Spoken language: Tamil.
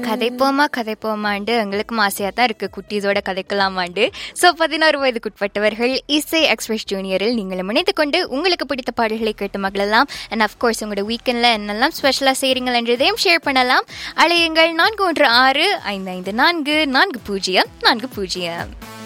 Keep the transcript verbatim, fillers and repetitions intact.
கதைப்போமா கதைப்போமாண்டு எங்களுக்கும் ஆசையாக தான் இருக்குது, குட்டீஸோட கதைக்கலாமாண்டு. ஸோ பதினாறு வயதுக்குட்பட்டவர்கள் இசை எக்ஸ்பிரஸ் ஜூனியரில் நீங்களும் இணைந்து கொண்டு உங்களுக்கு பிடித்த பாடல்களை கேட்டு மகிழலாம். அண்ட் அஃப்கோர்ஸ் உங்களோட வீக்கெண்டில் என்னெல்லாம் ஸ்பெஷலாக செய்கிறீங்கள் என்றதையும் ஷேர் பண்ணலாம். அழையுங்கள் நான்கு ஒன்று ஆறு ஐந்து ஐந்து நான்கு நான்கு பூஜ்ஜியம் நான்கு பூஜ்ஜியம்.